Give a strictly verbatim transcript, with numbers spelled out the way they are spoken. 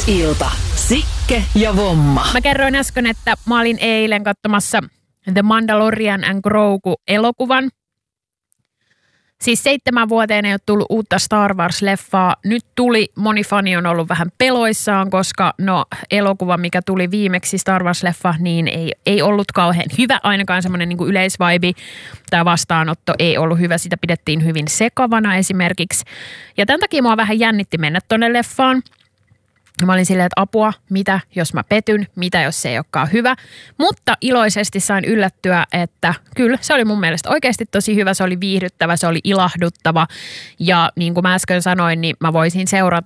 ilta. Sikke ja Vomma. Mä kerroin äsken, että mä olin eilen katsomassa The Mandalorian and Grogu-elokuvan. Siis seitsemän vuoteen ei ole tullut uutta Star Wars-leffaa. Nyt tuli, moni fani on ollut vähän peloissaan, koska no elokuva, mikä tuli viimeksi Star Wars-leffa, niin ei, ei ollut kauhean hyvä. Ainakaan semmoinen niin kuin yleisvaibi. Tämä vastaanotto ei ollut hyvä. Sitä pidettiin hyvin sekavana esimerkiksi. Ja tämän takia mua vähän jännitti mennä tonne leffaan. Mä olin silleen, että apua, mitä jos mä petyn, mitä jos se ei olekaan hyvä. Mutta iloisesti sain yllättyä, että kyllä se oli mun mielestä oikeasti tosi hyvä. Se oli viihdyttävä, se oli ilahduttava ja niin kuin mä äsken sanoin, niin mä voisin seurata